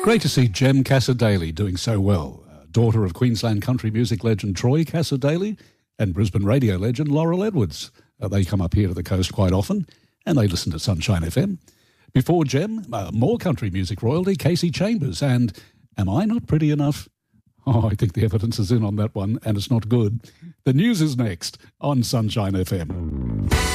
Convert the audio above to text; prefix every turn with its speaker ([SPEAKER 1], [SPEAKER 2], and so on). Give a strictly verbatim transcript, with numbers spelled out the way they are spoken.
[SPEAKER 1] Great to see Jem Cassar-Daley doing so well. Uh, daughter of Queensland country music legend Troy Cassar-Daley and Brisbane radio legend Laurel Edwards. Uh, they come up here to the coast quite often and they listen to Sunshine F M. Before Jem, uh, more country music royalty, Casey Chambers and Am I Not Pretty Enough? Oh, I think the evidence is in on that one and it's not good. The news is next on Sunshine F M.